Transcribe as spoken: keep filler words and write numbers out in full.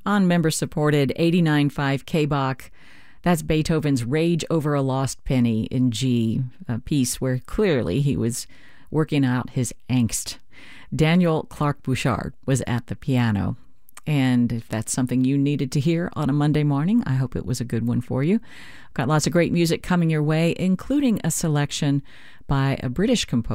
on member-supported eighty-nine point five K-Bach. That's Beethoven's Rage Over a Lost Penny in G, a piece where clearly he was working out his angst. Daniel Clark-Bouchard was at the piano. And if that's something you needed to hear on a Monday morning, I hope it was a good one for you. Got lots of great music coming your way, including a selection by a British composer